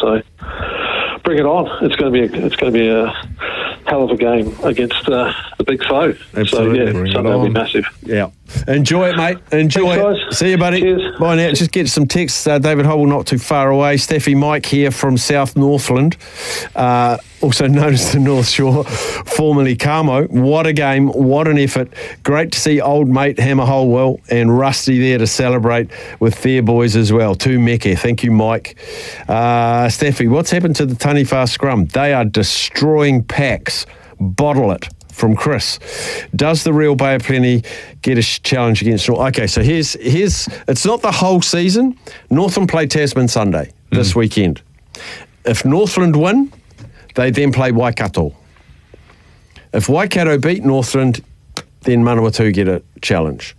So bring it on. It's going to be a hell of a game against the big foe. Absolutely. So, so that'll be massive. Yeah. Enjoy it, mate. Enjoy Thanks, it. guys. See you, buddy. Cheers. Bye now. Just get some texts. David Hole not too far away. Steffi Mike here from South Northland, also known as the North Shore, formerly Carmo. What a game. What an effort. Great to see old mate Hammer Holwell and Rusty there to celebrate with their boys as well. To Mecca. Thank you, Mike. Steffi, what's happened to the Taniwha scrum? They are destroying packs. Bottle it. From Chris. Does the Real Bay of Plenty get a challenge against North? Okay, so here's it's not the whole season. Northland play Tasman Sunday this weekend. If Northland win, they then play Waikato. If Waikato beat Northland, then Manawatu get a challenge.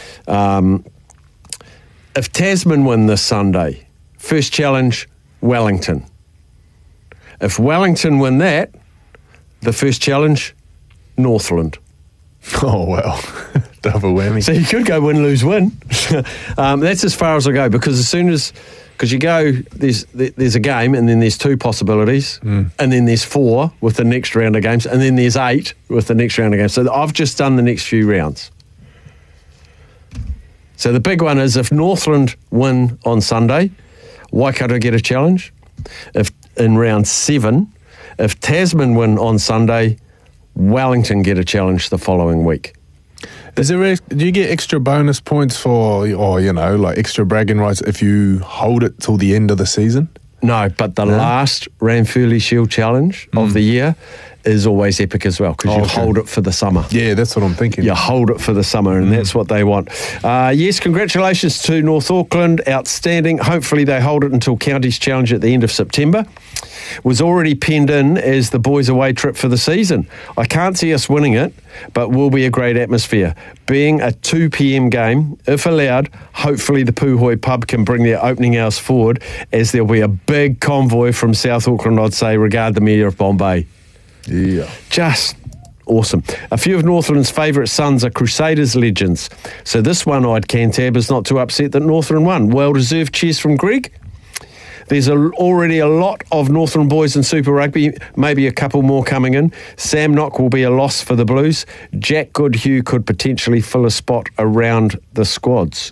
If Tasman win this Sunday, first challenge, Wellington. If Wellington win that, the first challenge, Northland. Oh, well. Double whammy. So you could go win, lose, win. That's as far as I go, because because you go, there's a game, and then there's 2 possibilities, and then there's 4 with the next round of games, and then there's 8 with the next round of games. So I've just done the next few rounds. So the big one is if Northland win on Sunday, Waikato get a challenge. If in round 7, if Tasman win on Sunday, Wellington get a challenge the following week. Do you get extra bonus points for, or, like extra bragging rights if you hold it till the end of the season? No, but the last Ranfurly Shield challenge of the year is always epic as well, because you hold it for the summer. Yeah, that's what I'm thinking. You hold it for the summer, and that's what they want. Yes, congratulations to North Auckland. Outstanding. Hopefully they hold it until Counties Challenge at the end of September. Was already penned in as the boys' away trip for the season. I can't see us winning it, but will be a great atmosphere. Being a 2 p.m. game, if allowed, hopefully the Puhoi pub can bring their opening hours forward, as there'll be a big convoy from South Auckland, I'd say, regard the Mayor of Bombay. Yeah. Just awesome. A few of Northland's favourite sons are Crusaders legends. So this one-eyed Cantab is not too upset that Northland won. Well-deserved cheers from Greg. There's already a lot of Northland boys in Super Rugby, maybe a couple more coming in. Sam Knock will be a loss for the Blues. Jack Goodhue could potentially fill a spot around the squads.